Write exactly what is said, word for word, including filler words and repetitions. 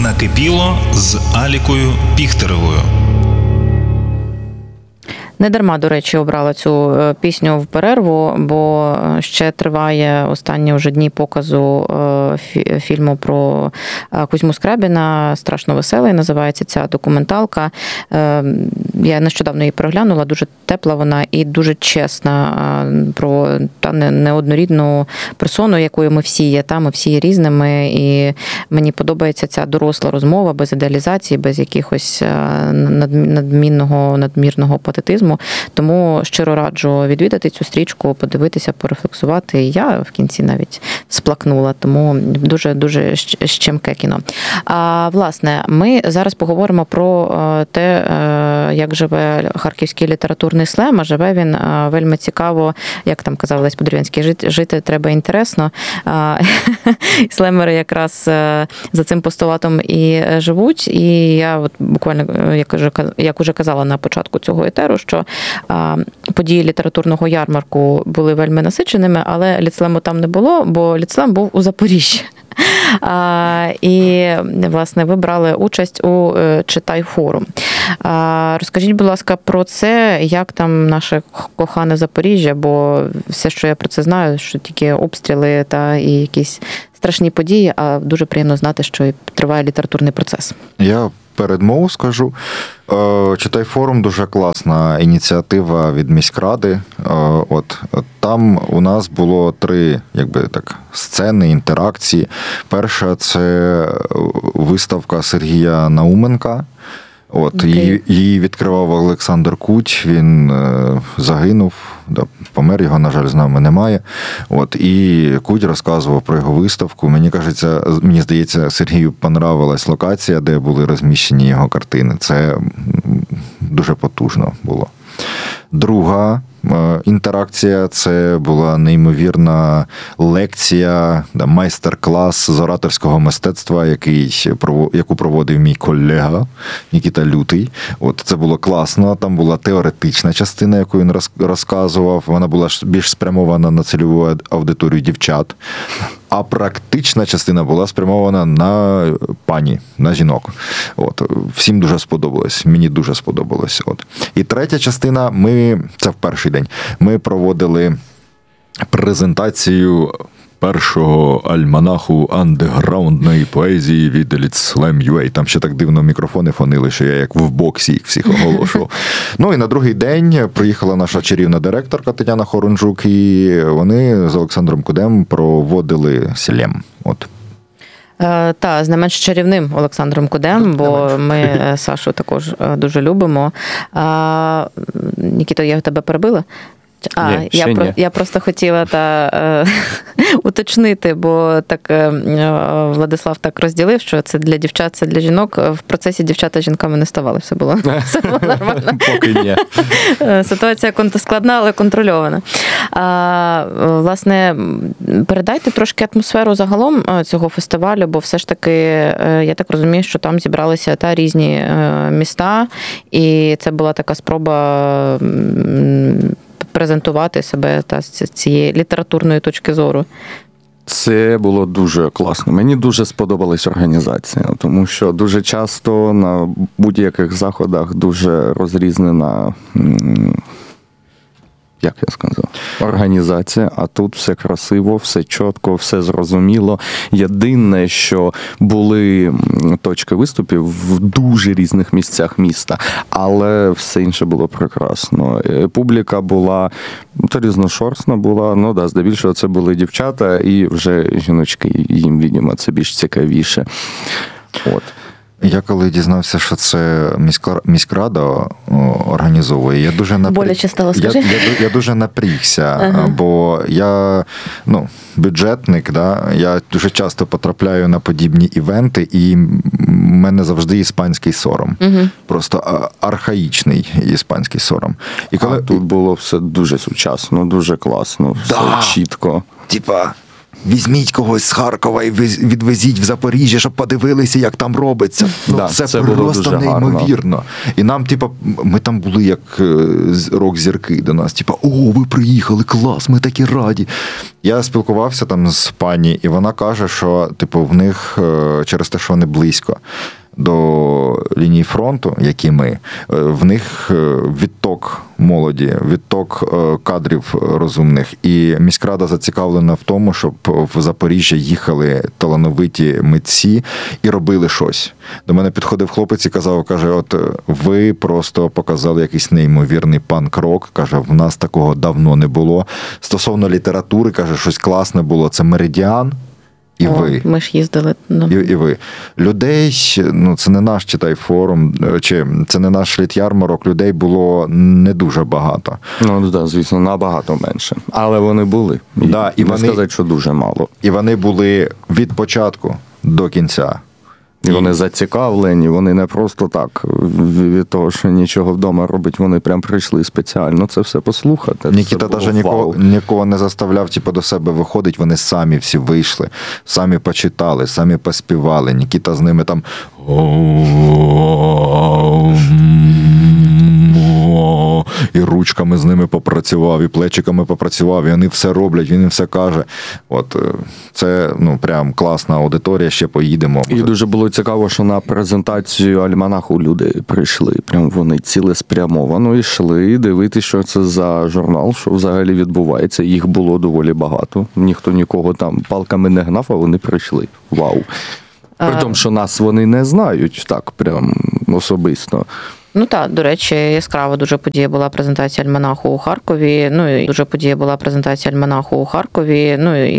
Накипіло з Алікою Піхтеревою. Не дарма, до речі, обрала цю пісню в перерву, бо ще триває останні вже дні показу фільму про Кузьму Скрябіна «Страшно веселий» називається ця документалка. Я нещодавно її переглянула, дуже тепла вона і дуже чесна про та неоднорідну персону, якою ми всі є, та ми всі є різними, і мені подобається ця доросла розмова без ідеалізації, без якихось надмінного, надмірного патетизму. Тому щиро раджу відвідати цю стрічку, подивитися, порефлексувати. Я в кінці навіть сплакнула, тому дуже-дуже щемке кіно. А, власне, ми зараз поговоримо про те, як живе харківський літературний слем, а живе він вельми цікаво, як там казав Лесь Подерев'янський, жити, жити треба інтересно. Слемери якраз за цим постулатом і живуть, і я от буквально, як уже, як уже казала на початку цього етеру, що події літературного ярмарку були вельми насиченими, але ліцслему там не було, бо ліцслем був у Запоріжжі. І, власне, ви брали участь у «Читай-форум». Розкажіть, будь ласка, про це, як там наше кохане Запоріжжя, бо все, що я про це знаю, що тільки обстріли та і якісь страшні події, а дуже приємно знати, що і триває літературний процес. Я передмову скажу. «Читай-форум» дуже класна ініціатива від міськради. От там у нас було три, якби так, сцени, інтеракції. Перша – це виставка Сергія Науменка. От, okay. її, її відкривав Олександр Куть, він е, загинув, да, помер, його, на жаль, з нами немає. От, і Куть розказував про його виставку. Мені кажеться, мені здається, Сергію понравилась локація, де були розміщені його картини. Це дуже потужно було. Друга інтеракція – це була неймовірна лекція, майстер-клас з ораторського мистецтва, який, яку проводив мій колега Нікіта Лютий. От, це було класно, там була теоретична частина, яку він розказував, вона була більш спрямована на цільову аудиторію дівчат, а практична частина була спрямована на пані, на жінок. От, всім дуже сподобалось, мені дуже сподобалось. От. І третя частина, ми, це в перший день, ми проводили презентацію першого альманаху андеграундної поезії від ліцслем.ua. Там ще так дивно мікрофони фонили, що я як в боксі їх всіх оголошував. Ну і на другий день приїхала наша чарівна директорка Тетяна Хорунжук, і вони з Олександром Кудем проводили слем. От. Та, з не менш чарівним Олександром Кудем, бо ми Сашу також дуже любимо. Нікіто, я тебе перебила? А, ні, я, про, я просто хотіла та, е, уточнити, бо так е, Владислав так розділив, що це для дівчат, це для жінок. В процесі дівчата жінками не ставали, все було, все було нормально. Поки ні. Ситуація складна, але контрольована. А, власне, передайте трошки атмосферу загалом цього фестивалю, бо все ж таки, я так розумію, що там зібралися та різні міста, і це була така спроба презентувати себе та з цієї літературної точки зору. Це було дуже класно. Мені дуже сподобалась організація, тому що дуже часто на будь-яких заходах дуже розрізнена, як я сказав, організація, а тут все красиво, все чітко, все зрозуміло. Єдине, що були точки виступів в дуже різних місцях міста, але все інше було прекрасно. Публіка була, то різношорстна була, ну да, здебільшого це були дівчата і вже жіночки, їм, видимо, це більш цікавіше. От. Я коли дізнався, що це міська, міськрада організовує, я дуже напряг... Боляче стало, скажи. Я, я, я дуже напрягся, ага. бо я, ну, бюджетник, да, я дуже часто потрапляю на подібні івенти, і в мене завжди іспанський сором. Угу. Просто архаїчний іспанський сором. І коли... А тут було все дуже сучасно, дуже класно, все да. чітко. Типа, візьміть когось з Харкова і віз- відвезіть в Запоріжжя, щоб подивилися, як там робиться. Ну, Да, це, це було просто дуже гарно. неймовірно. І нам, типа, ми там були як е, з- рок-зірки до нас. Типа, о, ви приїхали, клас, ми такі раді. Я спілкувався там з пані, і вона каже, що типу в них е, через те, що вони близько до лінії фронту, як і ми, е, в них е, відток молоді, відток е, кадрів розумних. І міськрада зацікавлена в тому, щоб в Запоріжжя їхали талановиті митці і робили щось. До мене підходив хлопець і казав, каже, от ви просто показали якийсь неймовірний панк-рок, каже, в нас такого давно не було. Стосовно літератури, каже, щось класне було, це «Меридіан». І О, ви. Ми ж їздили. Ну. І, і ви. Людей, ну це не наш читай форум, чи це не наш літ-ярмарок, людей було не дуже багато. Ну, да, звісно, набагато менше. Але вони були. І, Да, і не вони- сказати, що дуже мало. І вони були від початку до кінця. І вони зацікавлені, вони не просто так від того, що нічого вдома робить, вони прям прийшли спеціально це все послухати. Нікіта це було навіть нікого, вау. нікого не заставляв типу, до себе виходить, вони самі всі вийшли, самі почитали, самі поспівали. Нікіта з ними там. І ручками з ними попрацював, і плечиками попрацював, і вони все роблять, він їм все каже. От е, це ну прям класна аудиторія, ще поїдемо. І дуже було цікаво, що на презентацію альманаху люди прийшли. Прям вони цілеспрямовано йшли дивитися, що це за журнал, що взагалі відбувається. Їх було доволі багато. Ніхто нікого там палками не гнав, а вони прийшли. Вау. При тому, що нас вони не знають так прям особисто. Ну так, до речі, яскрава дуже подія була презентація альманаху у Харкові. Ну і дуже подія була презентація альманаху у Харкові. Ну і